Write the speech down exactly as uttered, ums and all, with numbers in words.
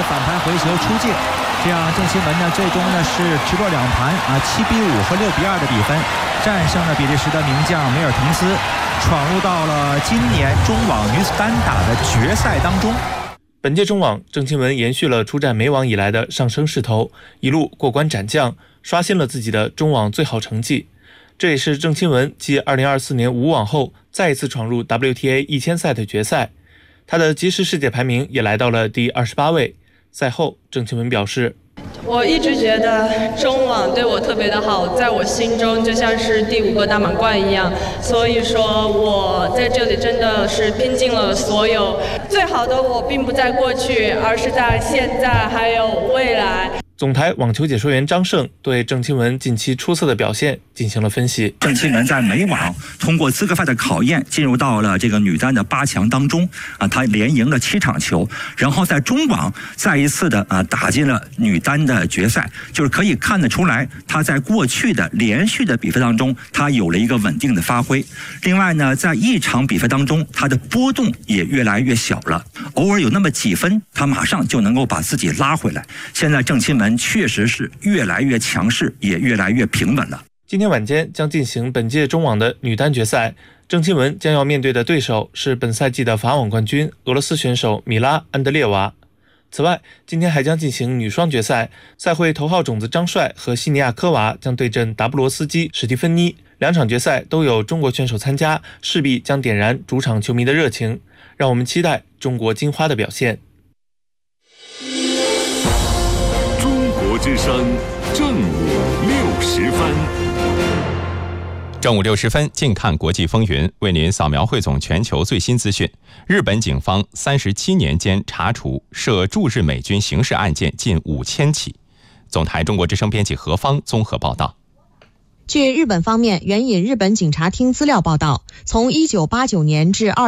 反弹回球出界，这样郑钦文呢最终呢是直落两盘啊七比五和六比二的比分战胜了比利时的名将梅尔滕斯，闯入到了今年中网女子单打的决赛当中。 本届中网，郑钦文延续了出战美网以来的上升势头，一路过关斩将，刷新了自己的中网最好成绩。这也是郑钦文继二零二四年五网后再一次闯入 W T A 一千赛的决赛，他的即时世界排名也来到了第二十八位。赛后，郑钦文表示， 我一直觉得中网对我特别的好，在我心中就像是第五个大满贯一样，所以说我在这里真的是拼尽了所有。最好的我并不在过去，而是在现在还有未来。 总台网球解说员张胜对郑钦文近期出色的表现进行了分析。 郑钦文在美网通过资格赛的考验，进入到了这个女单的八强当中啊，她连赢了七场球，然后在中网再一次的啊打进了女单的决赛，就是可以看得出来，她在过去的连续的比赛当中，她有了一个稳定的发挥。另外呢，在一场比赛当中，她的波动也越来越小了，偶尔有那么几分，她马上就能够把自己拉回来。现在郑钦文确实是越来越强势，也越来越平稳了。 今天晚间将进行本届中网的女单决赛，郑钦文将要面对的对手是本赛季的法网冠军俄罗斯选手米拉·安德烈娃。此外，今天还将进行女双决赛，赛会头号种子张帅和西尼亚科娃将对阵达布罗斯基、史蒂芬妮。两场决赛都有中国选手参加，势必将点燃主场球迷的热情，让我们期待中国金花的表现。 之声正午六十分， 正午六十分，近看国际风云，为您扫描汇总全球最新资讯。日本警方三十七年间查处涉驻日美军刑事案件近五千起。总台中国之声编辑何方综合报道。 据日本方面援引日本警察厅资料报道，从一九八九年至二